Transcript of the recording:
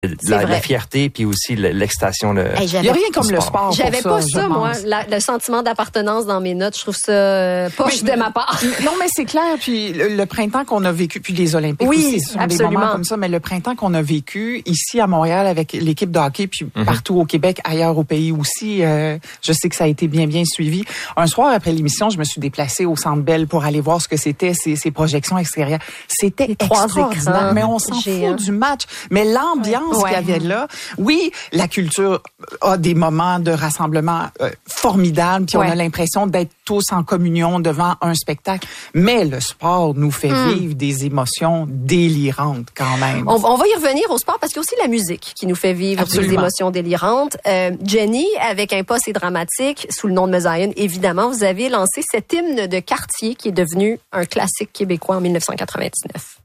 la fierté puis aussi l'excitation. Il n'y a rien comme le sport. J'avais pas ça, moi, le sentiment d'appartenance dans mes notes. Je trouve ça poche de ma part. Non, mais c'est clair. Puis le printemps qu'on a vécu, puis les Olympiques aussi, ce sont absolument. des moments comme ça. Mais le printemps qu'on a vécu ici à Montréal avec l'équipe de hockey, puis partout au Québec, ailleurs au pays aussi, je sais que ça a été bien suivi. Un soir après l'émission, je me suis déplacée au Centre Bell pour aller voir ce que c'était ces projections extérieures. C'était extraordinaire. Mais on s'en fout du match. Mais l'ambiance qu'il y avait là, oui, la culture a des moments de rassemblement formidables, puis on a l'impression d'être tous en communion devant un spectacle. Mais le sport nous fait vivre des émotions délirantes quand même. On va y revenir au sport parce qu'il y a aussi la musique qui nous fait vivre des émotions délirantes. Jenny, avec Un poste et dramatique, sous le nom de Mesaïen, évidemment, vous avez lancé cet hymne de quartier qui est devenu un classique québécois en 1999.